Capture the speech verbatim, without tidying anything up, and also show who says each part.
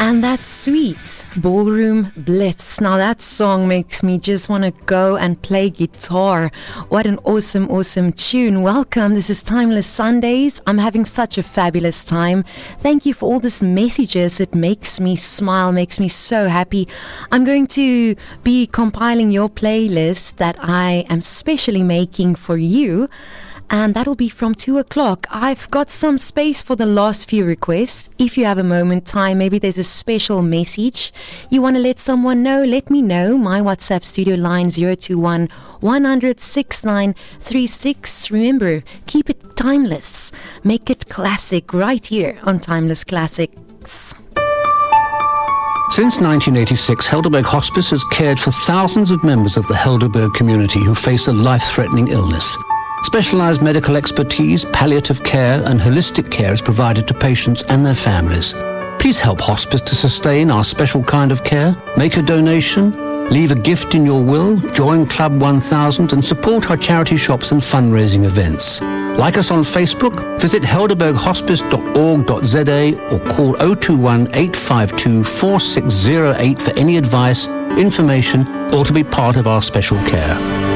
Speaker 1: And that's sweet. Ballroom Blitz. Now that song makes me just want to go and play guitar. What an awesome, awesome tune. Welcome. This is Timeless Sundays. I'm having such a fabulous time. Thank you for all these messages. It makes me smile, makes me so happy. I'm going to be compiling your playlist that I am specially making for you. And that'll be from two o'clock. I've got some space for the last few requests. If you have a moment, time, maybe there's a special message you want to let someone know, let me know. My WhatsApp studio line zero two one, one hundred, sixty-nine thirty-six. Remember, keep it timeless. Make it classic right here on Timeless Classics.
Speaker 2: Since nineteen eighty-six, Helderberg Hospice has cared for thousands of members of the Helderberg community who face a life-threatening illness. Specialized medical expertise, palliative care, and holistic care is provided to patients and their families. Please help hospice to sustain our special kind of care. Make a donation, leave a gift in your will, join Club one thousand, and support our charity shops and fundraising events. Like us on Facebook, visit helderberg hospice dot org dot z a or call zero two one, eight five two, four six zero eight for any advice, information, or to be part of our special care.